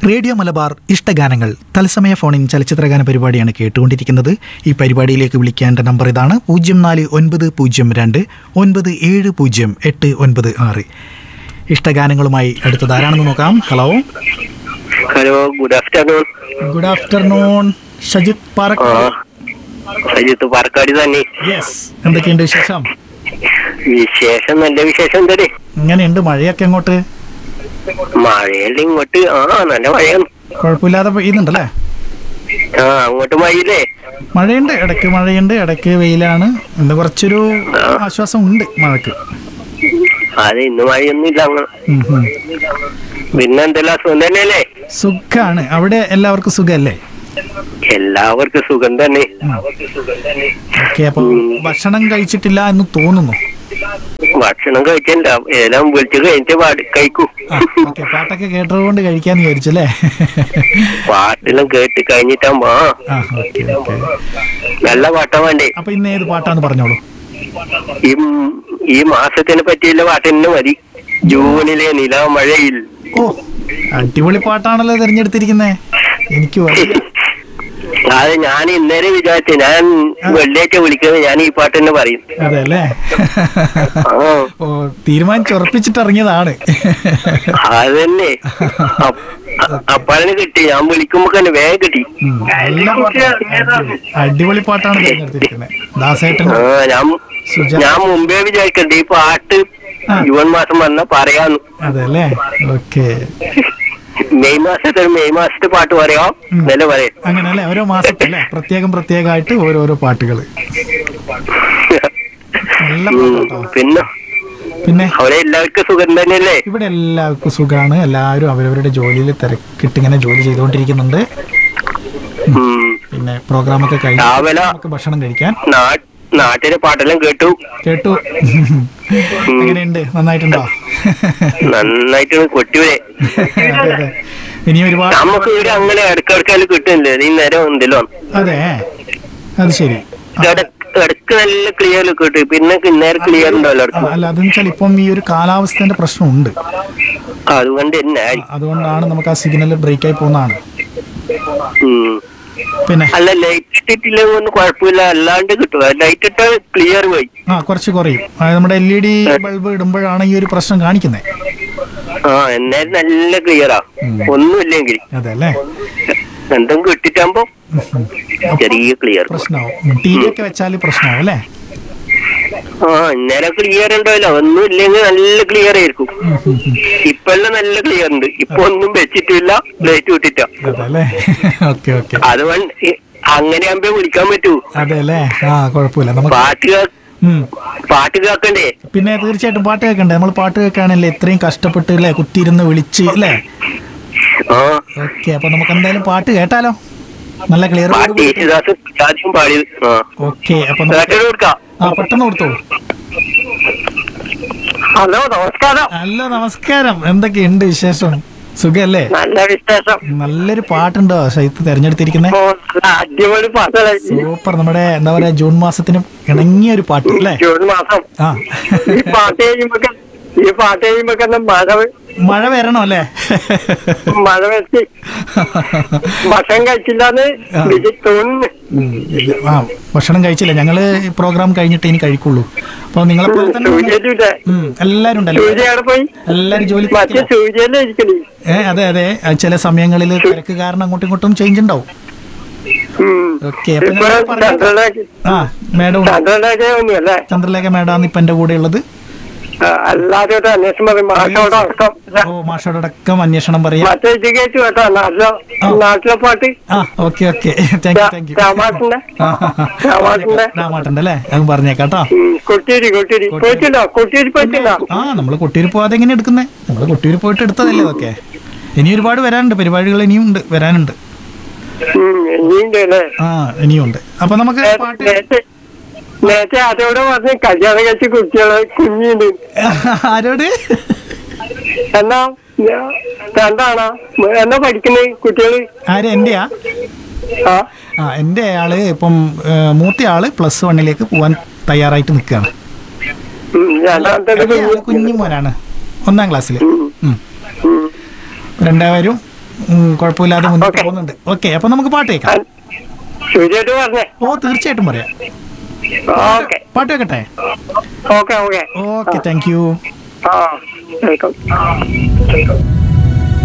Radio Malabar ഇഷ്ടഗാനങ്ങൾ തത്സമയ ഫോണിൻ ചലച്ചിത്രഗാന പരിപാടിയാണ് കേട്ടുകൊണ്ടിരിക്കുന്നത്. ഈ പരിപാടിയിലേക്ക് വിളിക്കേണ്ട നമ്പർ ഇതാണ്: 049029708996. ഇഷ്ടഗാനങ്ങളുമായി അടുത്തത് ആരാണെന്ന് നോക്കാം. Hello hello, good afternoon. Good afternoon. Shajith Parakkad തന്നെ. യെസ്, എന്തൊക്കെയുണ്ട് വിശേഷം? വിശേഷം നല്ല വിശേഷം തന്നെ. എങ്ങനെയുണ്ട് മഴയൊക്കെ അങ്ങോട്ട്? മഴയല്ല ഇങ്ങോട്ട്. നല്ല മഴയാണ്, കുഴപ്പമില്ലാതെ പെയ്യുന്നുണ്ടല്ലേ? അങ്ങോട്ട് മഴയില്ലേ? മഴയുണ്ട്, ഇടയ്ക്ക് മഴയുണ്ട്, ഇടയ്ക്ക് വെയിലാണ്. ഇന്ന് കുറച്ചൊരു ആശ്വാസം ഉണ്ട് മഴക്ക്. അതെ, ഇന്ന് മഴയൊന്നും ഇല്ല. പിന്നെ എന്തെല്ലാം സുഖം തന്നെയല്ലേ? സുഖാണ്. അവിടെ എല്ലാവർക്കും സുഖല്ലേ? എല്ലാവർക്കും സുഖം തന്നെ. ഓക്കെ, അപ്പൊ ഭക്ഷണം കഴിച്ചിട്ടില്ല എന്ന് തോന്നുന്നു. ഭക്ഷണം കഴിച്ചില്ല, എല്ലാം വിളിച്ച് കഴിഞ്ഞിട്ട് കഴിക്കൂ. പാട്ടൊക്കെ കേട്ടതുകൊണ്ട് കഴിക്കാന്ന് വിചാരിച്ചല്ലേ? പാട്ടെല്ലാം കേട്ട് കഴിഞ്ഞിട്ടാകുമ്പോ നല്ല പാട്ടാ വേണ്ടേ. അപ്പൊ ഇന്ന് ഏത് പാട്ടാന്ന് പറഞ്ഞോളൂ. ഈ മാസത്തിനെ പറ്റിയുള്ള പാട്ട് തന്നെ മതി. ജൂണിലെ നിലാമഴയിൽ. ഓ, അടിപൊളി പാട്ടാണല്ലോ തിരഞ്ഞെടുത്തിരിക്കുന്നേ. എനിക്ക് അത് ഞാൻ ഇന്നലെ വിചാരിച്ചു, ഞാൻ വെള്ളിയാഴ്ച വിളിക്കുന്നത് ഞാൻ ഈ പാട്ട് തന്നെ പറയും. അതെ അല്ലേ? ഓ, തീരുമാനിച്ചുറപ്പിച്ചിട്ട് ഇറങ്ങിയതാണ്. അതന്നെ, അപ്പാളിന് കിട്ടി. ഞാൻ വിളിക്കുമ്പോ തന്നെ വേഗം കിട്ടി. അടിപൊളി പാട്ടാണ് തിരഞ്ഞെടുത്തിരിക്കുന്നത്. ദാസേട്ടൻ ഞാൻ മുമ്പേ വിചാരിക്കണ്ട ഈ പാട്ട് ജൂൺ മാസം വന്നാ പറയാന്ന്. അതെ അല്ലേ? ഓക്കെ. മെയ് മാസത്തെ പാട്ട് പറയാം. അങ്ങനല്ലേ? ഓരോ മാസത്തില്ലേ പ്രത്യേകമായിട്ട് ഓരോരോ പാട്ടുകള്. പിന്നെ അവിടെ എല്ലാവർക്കും സുഖം തന്നെയല്ലേ? ഇവിടെ എല്ലാവർക്കും സുഖാണ്. എല്ലാവരും അവരവരുടെ ജോലിയിൽ തിരക്കിട്ട് ഇങ്ങനെ ജോലി ചെയ്തുകൊണ്ടിരിക്കുന്നുണ്ട്. പിന്നെ പ്രോഗ്രാമൊക്കെ കഴിഞ്ഞ് നമുക്ക് ഭക്ഷണം കഴിക്കാൻ. നാട്ടിലെ പാട്ടെല്ലാം കേട്ടു. എങ്ങനെയുണ്ട്? നന്നായിട്ടുണ്ടോ? നന്നായിട്ട് കൊട്ടിവരെ. ഇനി ഒരുപാട് നമുക്ക് ഇവിടെ അങ്ങനെ ഇടക്കിടക്കാലും കിട്ടുന്നില്ലേ? നീ നേരം ഉണ്ടല്ലോ. അതെ, അത് ശരി. ഇടക്ക് നല്ല ക്ലിയർ കിട്ടും, പിന്നെ നേരെ ക്ലിയർ ഉണ്ടാവല്ലോ. അല്ല, അതെന്ന് വെച്ചാൽ ഇപ്പം ഈ ഒരു കാലാവസ്ഥന്റെ പ്രശ്നമുണ്ട്. അതുകൊണ്ടാണ് നമുക്ക് ആ സിഗ്നൽ ബ്രേക്ക് ആയി പോകുന്നതാണ്. പിന്നെ അല്ല, ലൈറ്റ് ഇട്ടിട്ടില്ലെങ്കിൽ കുഴപ്പമില്ല, അല്ലാണ്ട് കിട്ടും. ലൈറ്റ് ഇട്ടാൽ ക്ലിയർ പോയി കുറച്ച് കുറയും. നമ്മുടെ LED ബൾബ് ഇടുമ്പോഴാണ് ഈ ഒരു പ്രശ്നം കാണിക്കുന്നത്. എന്നാലും നല്ല ക്ലിയറാ, ഒന്നുമില്ലെങ്കിൽ. അതെ അല്ലേ? എന്തും കിട്ടിട്ടാകുമ്പോ ചെറിയ ക്ലിയർ പ്രശ്നമാവും. TV ഒക്കെ വെച്ചാല് പ്രശ്നമാവും അല്ലേ? ഇന്നലെ ക്ലിയർ ഉണ്ടാവില്ല, ഒന്നും ഇല്ലെങ്കിൽ നല്ല ക്ലിയർ ആയിരിക്കും. ഇപ്പെല്ലാം നല്ല ക്ലിയർ ഉണ്ട്. ഇപ്പൊ ഒന്നും വെച്ചിട്ടില്ല, ലൈറ്റ് വിട്ടിട്ടാ. അതുകൊണ്ട് അങ്ങനെ ആകുമ്പോ വിളിക്കാൻ പറ്റൂ. അതെ അല്ലേ? കുഴപ്പമില്ല. പാട്ട് കേൾക്കണ്ടേ? പിന്നെ തീർച്ചയായിട്ടും പാട്ട് കേൾക്കണ്ടേ. നമ്മൾ പാട്ട് കേൾക്കാനല്ലേ ഇത്രയും കഷ്ടപ്പെട്ട് അല്ലേ കുത്തിയിരുന്ന് വിളിച്ച് അല്ലേ? ഓക്കെ, അപ്പൊ നമുക്ക് എന്തായാലും പാട്ട് കേട്ടാലോ? നല്ല ക്ലിയർ. ഓക്കെ, അപ്പൊ പെട്ടെന്ന് കൊടുത്തോളൂ. ഹലോ, നമസ്കാരം. ഹലോ, നമസ്കാരം. എന്തൊക്കെയുണ്ട് വിശേഷം? സുഖല്ലേ? നല്ല വിശേഷം. നല്ലൊരു പാട്ടുണ്ടോ ഷൈത്ത് തെരഞ്ഞെടുത്തിരിക്കുന്നത്? അടിപൊളി പാട്ട്. സൂപ്പർ. നമ്മുടെ എന്താ പറയാ, ജൂൺ മാസത്തിന് ഇണങ്ങിയ ഒരു പാട്ട് അല്ലേ? ജൂൺ മാസം ഈ പാട്ട് കഴിയുമ്പോ മഴ വരണോ അല്ലേ? മഴ വെച്ച് ഭക്ഷണം കഴിച്ചില്ലാന്ന് തോന്നുന്നു. ഭക്ഷണം കഴിച്ചില്ല. ഞങ്ങള് പ്രോഗ്രാം കഴിഞ്ഞിട്ട് ഇനി കഴിക്കുള്ളൂ. അപ്പൊ നിങ്ങളെ പോലെ തന്നെ എല്ലാരും ഉണ്ടല്ലോ, എല്ലാരും ജോലി. അതെ അതെ, ചില സമയങ്ങളിൽ തിരക്ക് കാരണം അങ്ങോട്ടും ഇങ്ങോട്ടും ചേഞ്ച് ഉണ്ടാവും. ഓക്കെ, മേഡം ചന്ദ്രലേഖ മേഡാന്ന് ഇപ്പൊ എന്റെ കൂടെ ഉള്ളത്. മാഷോടക്കം അന്വേഷണം പറയാം. നാട്ടിലെ പാട്ട്. Okay okay, thank you. രാമാട്ടുണ്ട് അല്ലേ? അത് പറഞ്ഞേക്കാട്ടോ. നമ്മള് കൊട്ടിയൂർ പോവാതെ എങ്ങനെ എടുക്കുന്നേ? നമ്മള് കൊട്ടിയൂർ പോയിട്ട് എടുത്തതല്ലേ ഇതൊക്കെ. ഇനി ഒരുപാട് വരാനുണ്ട്, പരിപാടികൾ ഇനിയും ഉണ്ട്, വരാനുണ്ട്. ഇനിയുണ്ട്. അപ്പൊ നമുക്ക് പാട്ട് നേരത്തെ അതോടെ പറഞ്ഞ് കല്യാണം കഴിച്ച് കുട്ടികളെ കുഞ്ഞുണ്ട്. ആരോട്? രണ്ടാണോ? എന്നാ പഠിക്കുന്നത് കുട്ടികള്? ആര്? എന്റെയാ? എന്റെ ആള് ഇപ്പം മൂത്തയാള് +1 പോവാൻ തയ്യാറായിട്ട് നിൽക്കുകയാണ്. കുഞ്ഞു മോനാണ്, 1ാം ക്ലാസ്സില്. രണ്ടാവരും കുഴപ്പമില്ലാതെ മുന്നോട്ട് പോകുന്നുണ്ട്. ഓക്കെ, അപ്പൊ നമുക്ക് പാട്ട് കേൾക്കാം. ശരിയായിട്ട് പറഞ്ഞേ. ഓ തീർച്ചയായിട്ടും പറയാം. ഓക്കെ, പാട്ട് വെക്കട്ടെ? Okay okay okay, thank you. ആ വെൽക്കം.